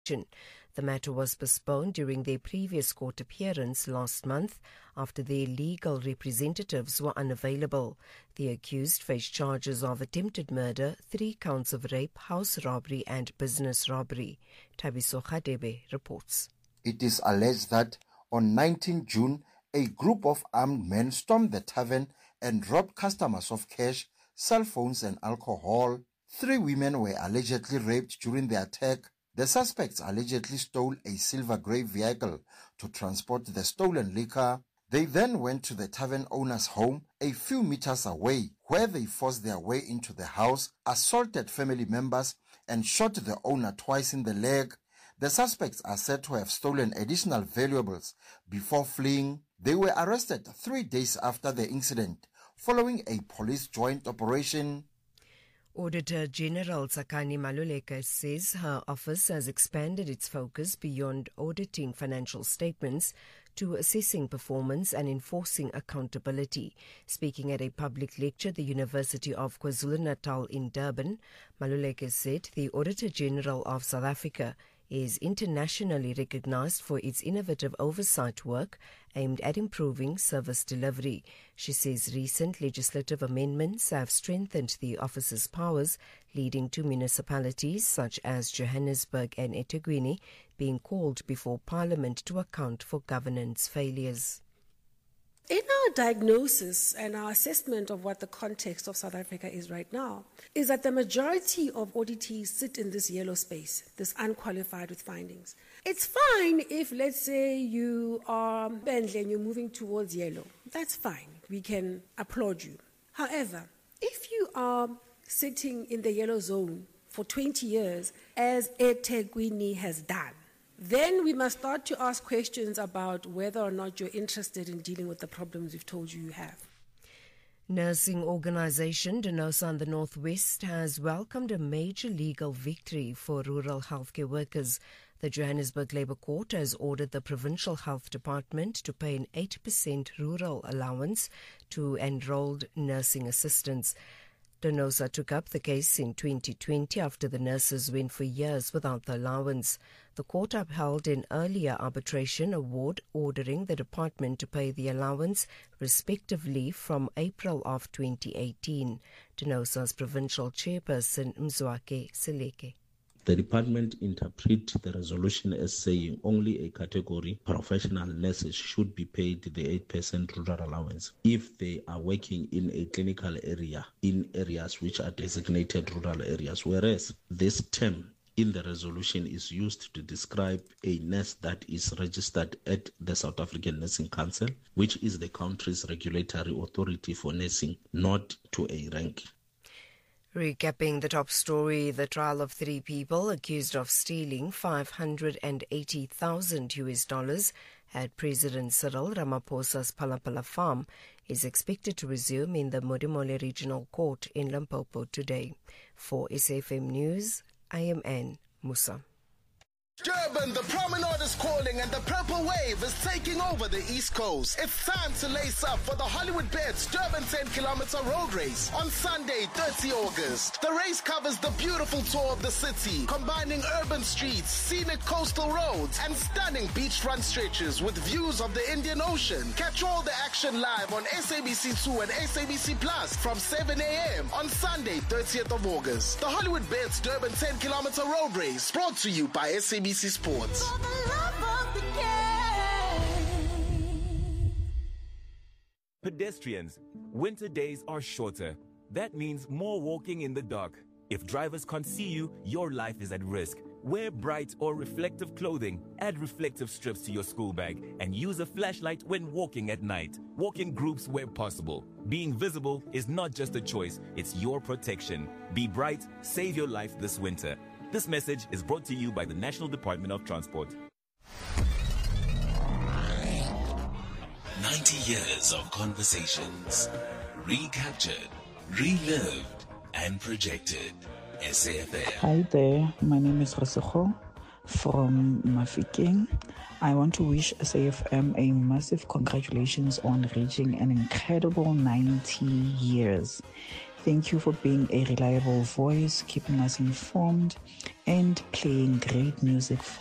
The matter was postponed during their previous court appearance last month after their legal representatives were unavailable. The accused face charges of attempted murder, 3 counts of rape, house robbery and business robbery. Thabiso Khadebe reports. It is alleged that on 19 June, a group of armed men stormed the tavern and robbed customers of cash, cell phones and alcohol. 3 women were allegedly raped during the attack. The suspects allegedly stole a silver grey vehicle to transport the stolen liquor. They then went to the tavern owner's home a few meters away, where they forced their way into the house, assaulted family members, and shot the owner twice in the leg. The suspects are said to have stolen additional valuables before fleeing. They were arrested 3 days after the incident, following a police joint operation. Auditor General Tsakani Maluleka says her office has expanded its focus beyond auditing financial statements to assessing performance and enforcing accountability. Speaking at a public lecture at the University of KwaZulu-Natal in Durban, Maluleka said the Auditor General of South Africa is internationally recognized for its innovative oversight work aimed at improving service delivery. She says recent legislative amendments have strengthened the office's powers, leading to municipalities such as Johannesburg and eThekwini being called before Parliament to account for governance failures. In our diagnosis and our assessment of what the context of South Africa is right now, is that the majority of auditees sit in this yellow space, this unqualified with findings. It's fine if, let's say, you are Bentley and you're moving towards yellow. That's fine. We can applaud you. However, if you are sitting in the yellow zone for 20 years, as eThekwini has done, then we must start to ask questions about whether or not you're interested in dealing with the problems we've told you have. Nursing organisation DENOSA in the Northwest has welcomed a major legal victory for rural healthcare workers. The Johannesburg Labour Court has ordered the Provincial Health Department to pay an 8% rural allowance to enrolled nursing assistants. DENOSA took up the case in 2020 after the nurses went for years without the allowance. The court upheld an earlier arbitration award ordering the department to pay the allowance respectively from April of 2018. DENOSA's provincial chairperson Mzwake Seleke. The department interprets the resolution as saying only a category, professional nurses, should be paid the 8% rural allowance if they are working in a clinical area in areas which are designated rural areas, whereas this term in the resolution is used to describe a nurse that is registered at the South African Nursing Council, which is the country's regulatory authority for nursing, not to a rank. Recapping the top story, the trial of 3 people accused of stealing $580,000 at President Cyril Ramaphosa's Palapala farm is expected to resume in the Modimolle Regional Court in Limpopo today. For SAFM News, I am Anne Musa. Durban, the promenade is calling and the purple wave is taking over the East Coast. It's time to lace up for the Hollywood Bets Durban 10-kilometer road race on Sunday, 30 August. The race covers the beautiful tour of the city, combining urban streets, scenic coastal roads, and stunning beachfront stretches with views of the Indian Ocean. Catch all the action live on SABC2 and SABC Plus from 7 a.m. on Sunday, 30th of August. The Hollywood Bets Durban 10-kilometer road race, brought to you by SABC Sports. Pedestrians, winter days are shorter. That means more walking in the dark. If drivers can't see you, your life is at risk. Wear bright or reflective clothing, add reflective strips to your school bag, and use a flashlight when walking at night. Walk in groups where possible. Being visible is not just a choice, it's your protection. Be bright, save your life this winter. This message is brought to you by the National Department of Transport. 90 years of conversations, recaptured, relived, and projected. SAFM. Hi there, my name is Rasekho from Mafikeng. I want to wish SAFM a massive congratulations on reaching an incredible 90 years. Thank you for being a reliable voice, keeping us informed, and playing great music for